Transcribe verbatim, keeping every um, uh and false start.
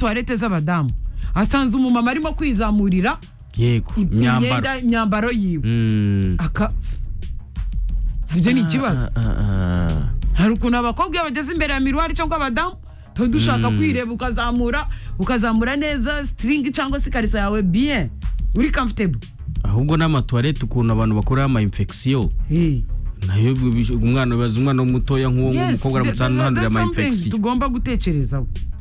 toilette z'abadamu asanze umumama arimo kwizamurira yego myambaro myambaro yiwe aka ibyo ni ikibazo hari ukuntu abakobwa bageze imbere ya miruwari cyangwa abadamu to dushaka kwireba ukazamura ukazamura neza string cyangwa se karisa yawe bien uri comfortable ahubwo n'ama toilette ukuntu abantu bakora ama infection eh nayo umwana baza umwana mutoya nk'uwo umukobwa aramutsana handira ama infection tugomba gutekerezaho